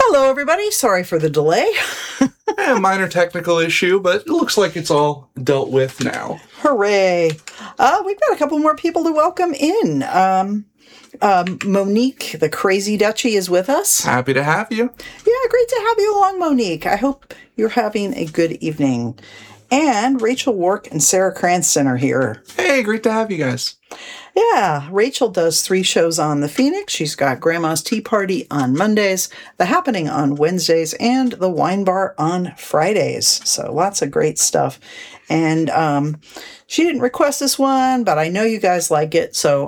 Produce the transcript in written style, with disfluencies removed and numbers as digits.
Hello, everybody. Sorry for the delay. A minor technical issue, but it looks like it's all dealt with now. Hooray. We've got a couple more people to welcome in. Monique, the Crazy Duchy, is with us. Happy to have you. Yeah, great to have you along, Monique. I hope you're having a good evening. And Rachel Wark and Sarah Cranston are here. Hey, great to have you guys. Yeah, Rachel does 3 shows on The Phoenix. She's got Grandma's Tea Party on Mondays, The Happening on Wednesdays, and The Wine Bar on Fridays. So lots of great stuff. And she didn't request this one, but I know you guys like it, so